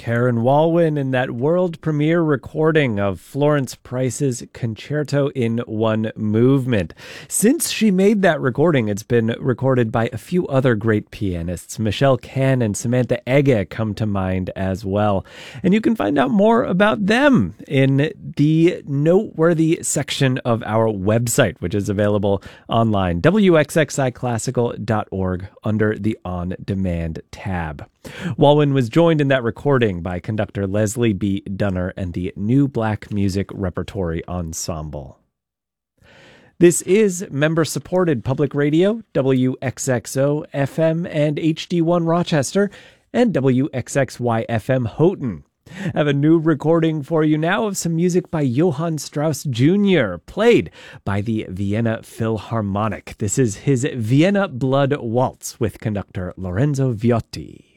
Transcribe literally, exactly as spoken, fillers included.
Karen Walwyn in that world premiere recording of Florence Price's Concerto in One Movement. Since she made that recording, it's been recorded by a few other great pianists. Michelle Kann and Samantha Ege come to mind as well. And you can find out more about them in the noteworthy section of our website, which is available online, w x x i classical dot org, under the On Demand tab. Walwyn was joined in that recording by conductor Leslie B. Dunner and the New Black Music Repertory Ensemble. This is member-supported public radio, W X X O F M and H D one Rochester, and W X X Y F M Houghton. I have a new recording for you now of some music by Johann Strauss Junior, played by the Vienna Philharmonic. This is his Vienna Blood Waltz with conductor Lorenzo Viotti.